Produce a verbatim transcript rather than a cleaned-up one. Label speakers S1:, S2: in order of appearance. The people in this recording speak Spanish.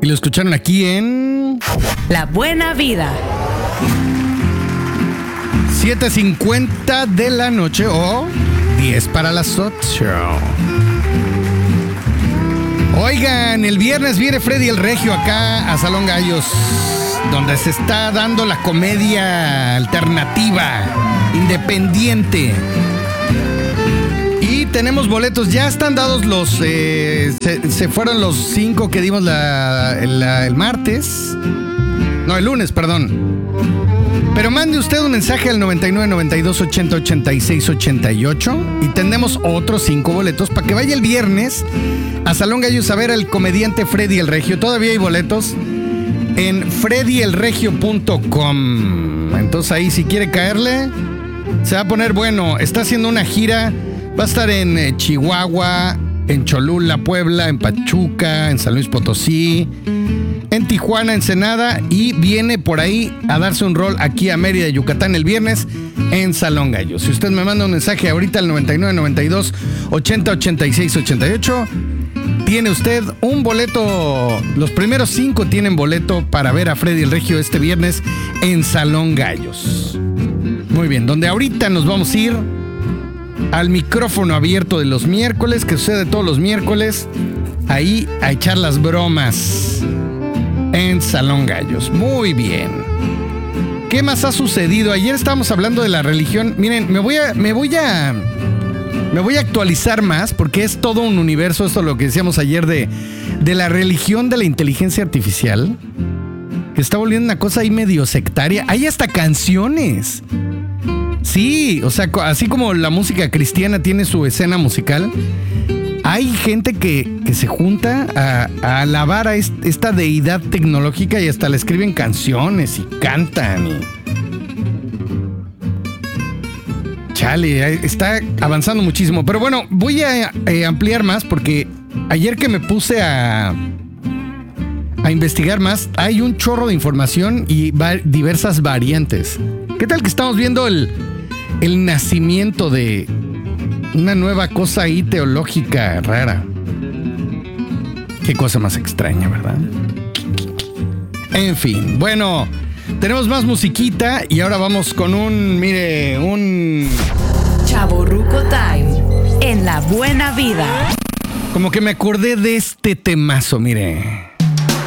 S1: Y lo escucharon aquí en...
S2: La Buena Vida.
S1: siete cincuenta de la noche o diez para las ocho. Oigan, el viernes viene Freddy el Regio acá a Salón Gallos, donde se está dando la comedia alternativa, independiente. Y tenemos boletos, ya están dados los... Eh, se, se fueron los cinco que dimos la, la, el martes. No, el lunes, perdón. Pero mande usted un mensaje al noventa y nueve, noventa y dos, ochenta, ochenta y seis, ochenta y ocho y tenemos otros cinco boletos para que vaya el viernes a Salón Gallos a ver al comediante Freddy el Regio. Todavía hay boletos en freddy el regio punto com. Entonces ahí si quiere caerle, se va a poner bueno. Está haciendo una gira, va a estar en eh, Chihuahua, en Cholula, Puebla, en Pachuca, en San Luis Potosí, en Tijuana, Ensenada, y viene por ahí a darse un rol aquí a Mérida, Yucatán, el viernes en Salón Gallo. Si usted me manda un mensaje ahorita al noventa y nueve, noventa y dos, ochenta, ochenta y seis, ochenta y ocho, tiene usted un boleto. Los primeros cinco tienen boleto para ver a Freddy el Regio este viernes en Salón Gallos. Muy bien, donde ahorita nos vamos a ir al micrófono abierto de los miércoles, que sucede todos los miércoles, ahí a echar las bromas en Salón Gallos. Muy bien. ¿Qué más ha sucedido? Ayer estábamos hablando de la religión. Miren, me voy a, me voy a, me voy a actualizar más porque es todo un universo esto lo que decíamos ayer de, de la religión de la inteligencia artificial, que está volviendo una cosa ahí medio sectaria. Hay hasta canciones. Sí, o sea, así como la música cristiana tiene su escena musical, hay gente que, que se junta a, a alabar a est, esta deidad tecnológica y hasta le escriben canciones y cantan. Y... Chale, está avanzando muchísimo. Pero bueno, voy a eh, ampliar más porque ayer que me puse a, a investigar más, hay un chorro de información y va, diversas variantes. ¿Qué tal que estamos viendo el, el nacimiento de una nueva cosa ahí teológica rara? Qué cosa más extraña, ¿verdad? En fin, bueno, tenemos más musiquita y ahora vamos con un, mire, un...
S2: Chavorruco Time, en La Buena Vida.
S1: Como que me acordé de este temazo, mire.